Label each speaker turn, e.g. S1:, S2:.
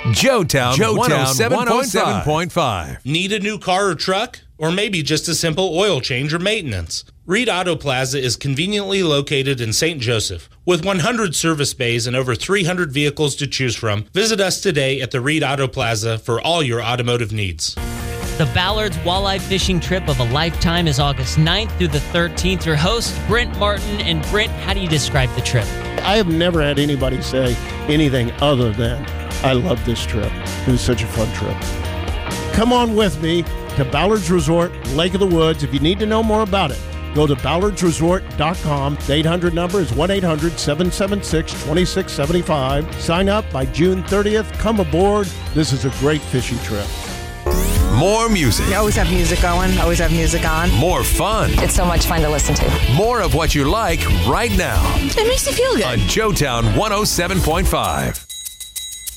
S1: Joetown 107.5.
S2: Need a new car or truck? Or maybe just a simple oil change or maintenance? Reed Auto Plaza is conveniently located in St. Joseph. With 100 service bays and over 300 vehicles to choose from, visit us today at the Reed Auto Plaza for all your automotive needs.
S3: The Ballard's Walleye Fishing Trip of a Lifetime is August 9th through the 13th. Your host, Brent Martin. And Brent, how do you describe the trip?
S4: I have never had anybody say anything other than, I love this trip. It was such a fun trip. Come on with me to Ballard's Resort, Lake of the Woods. If you need to know more about it, go to ballardsresort.com. The 800 number is 1-800-776-2675. Sign up by June 30th. Come aboard. This is a great fishing trip.
S1: More music.
S5: You always have music going, always have music on.
S1: More fun.
S6: It's so much fun to listen to.
S1: More of what you like right now.
S5: It makes you feel good.
S1: On Joetown 107.5.